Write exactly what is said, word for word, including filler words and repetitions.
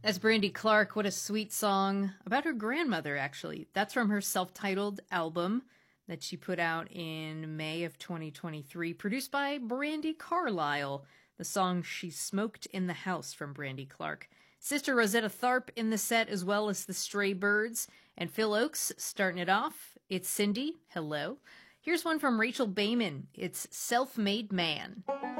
That's Brandy Clark. What a sweet song about her grandmother, actually. That's from her self-titled album that she put out in May of twenty twenty-three, produced by Brandy Carlisle. The song She Smoked in the House from Brandy Clark. Sister Rosetta Tharpe in the set, as well as the Stray Birds. And Phil Oakes starting it off. It's Cindy. Hello. Here's one from Rachel Bayman. It's Self-Made Man.